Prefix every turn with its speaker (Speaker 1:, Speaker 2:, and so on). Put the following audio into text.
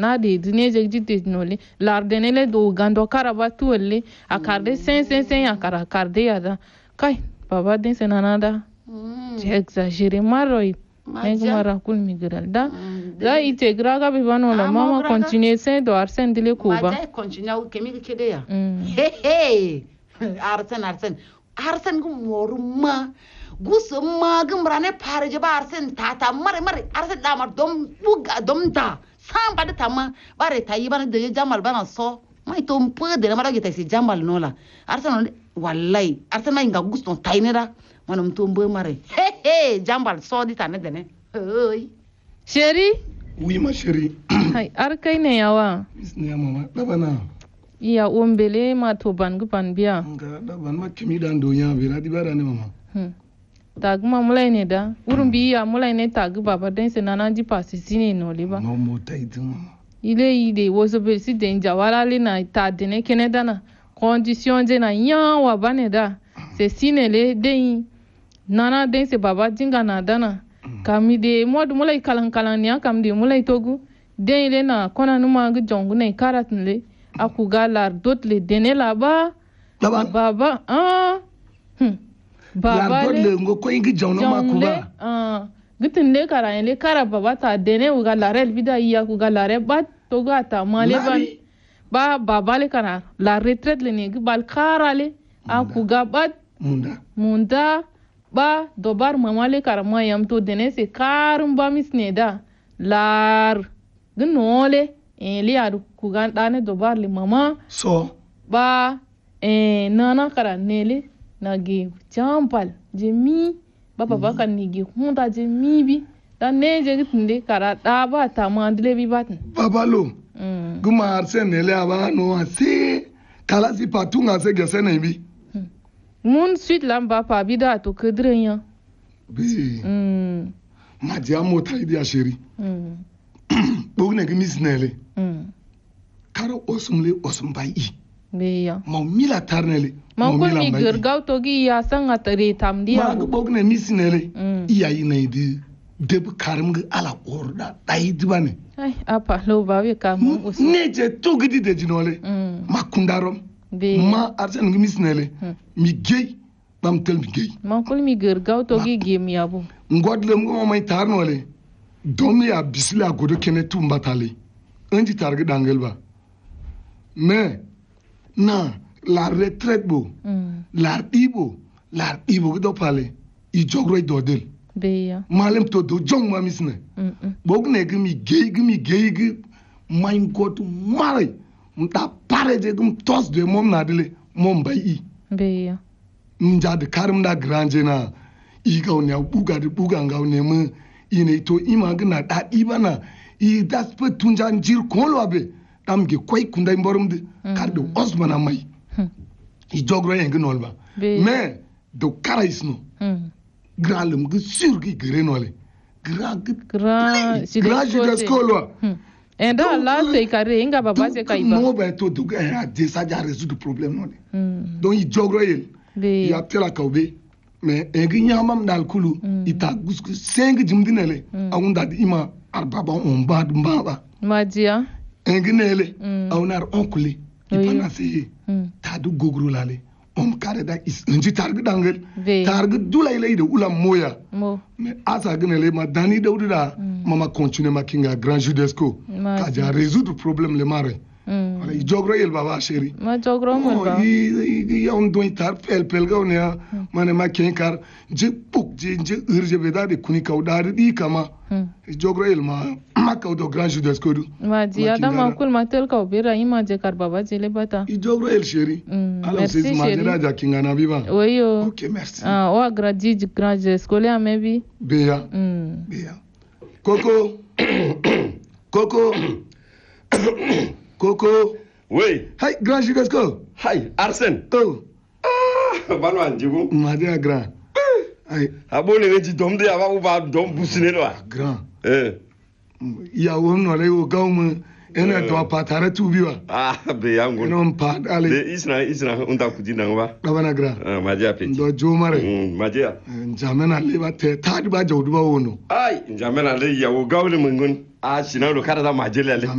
Speaker 1: na de dine je jite nole lardenele do gando karaba tuelle akarde sen akara karde yada kai baba den senanada j'ai exagéré maroi mara kul migral da ite graga be banola mama continue sen do arsen dile kuba
Speaker 2: ma continue kemi kede ya he arsen gum moruma gusuma gumrane pare je ba arsen tata mare arsen da mar dom buga dom ta samba de tama bare tayi bana de jamal bana so mai to mpo de mara gita si jamal nola arsen wallahi arsen mai nga gusto tainera manum to mbo mare he jambal so di tane dene oi
Speaker 1: chérie
Speaker 3: oui ma chérie
Speaker 1: hay arkay ne yawa
Speaker 3: ne mama dabana
Speaker 1: iya ombele ma to bangu pan biya
Speaker 3: nga daban ma kimi dan do nya be radi bara ne mama
Speaker 1: tagma mulai ne da urun bi ya mulai ne tagu baba den se nana ji pasi sine no liba
Speaker 3: no mo taidum
Speaker 1: ile ide woso be si den jawala le na ta dene keneda na condition je na nya wa bane da se sine le den nana den se baba jinga na dana kami de mod mulai kalan ya kam de mulai togu den le na kona numa gu jongu ne karat le aku galar dot le dene la ba baba
Speaker 3: baba le ngo ko ingi jawno ma kuba
Speaker 1: gitin le kara le kara baba ta dene u galare bida iya ku galare ba to gata male ba baba le kara la retraite le ne bal kara le aku gabat munda ba dobar mama le kara mayam to dene se karum ba misneda lar gnole li adu ku gan dane dobar le mama
Speaker 3: so
Speaker 1: ba nana kara nele nagi champal jemi baba baka nigi hunta jemi bi dan ne je gitinde kara da ba ta mandle bi batn
Speaker 3: baba lo guma arsen nele aba no ase kala si patunga se gese na bi
Speaker 1: mun suite lamba pa bida to kedrenya
Speaker 3: bi ma dia mota idi a chérie bogne gi misnele karo osumle osumbai
Speaker 1: beya
Speaker 3: ma mila tarnele
Speaker 1: ma ko mi gergaw to gi ya sanga tare tamdiya
Speaker 3: ma bogne misnele iya ina idi deb karim gi ala orda dai dibane
Speaker 1: ai apa lo bawe ka mo usu
Speaker 3: ne je to gidi de jinole ma kundarom ma arsen gi misnele mi gey bam tel mi gey
Speaker 1: ma ko mi gergaw to gi gem yabo
Speaker 3: ngodle mo mai tarnole domi ya bisila godo kene tumbatale anji targi dangelba mais na la retraite bo la ibo do pale I jogro do del
Speaker 1: beya
Speaker 3: malem to do jong ma misne bogne gmi gey mein got mare mta pare de gum tos de mom na dele mom bayi
Speaker 1: beya
Speaker 3: nja de karim da granje na I ga ne buga de buga nga ne mu ine to ima gna da ibana I das pe tunja njir kolo abe tam ge koy kunda mborum de kardo osmana mai I jogro yen gnolba mais do karaisno gralum ge sur ge grenole gra judeskolo
Speaker 1: enda la se kare inga baba se kaiba
Speaker 3: no ba to do ga de sa ja résoudre problème nole donc I jogro yel ya tela kawbe mais engi nyamam dal kulu ita gusku 5 jimdinele awunda di ima arbaba on bad mbaba
Speaker 1: madia
Speaker 3: engi nele awnar onkuli ipana se tadu gogru lale kare da is nji targu dangel targu dulay lay de ulam moya mais asa gnele ma dani dawduda mama continue makinga grand judesco ka ja résoudre problème le mare wala I jogro yel baba chérie
Speaker 1: ma jogro mo ba
Speaker 3: I on do tar pel gawne mane ma kenkar je puk je urge beda de kuni kawda di kama I jogro yel ma kawdo grand judesco du
Speaker 1: ma di adama kul matel ka obira ima je kar baba je le bata
Speaker 3: I jogro yel chérie alors c'est ma jera ja kinga na biba
Speaker 1: oyo
Speaker 3: OK merci
Speaker 1: o agradi grand judesco le amebi
Speaker 3: beya Coco Coco.
Speaker 4: Oui.
Speaker 3: Hi, grand Judesco.
Speaker 4: Hi, Arsène.
Speaker 3: Oh.
Speaker 4: Bano anjibu.
Speaker 3: Madia grand. Hi.
Speaker 4: Abone ngeji domde aba uba dom busine lo.
Speaker 3: Grand. Ya wono le wo gaum ena to patare tubiwa.
Speaker 4: Be yango.
Speaker 3: Non pa ale.
Speaker 4: De isna unta kujina ngba.
Speaker 3: Bana grand.
Speaker 4: Madia pe.
Speaker 3: Do jomare.
Speaker 4: Madia.
Speaker 3: Jamena le ba te tadi ba jawdu ba wono.
Speaker 4: Ai, jamena le ya wo gawle mungun. Sinalo kada da majele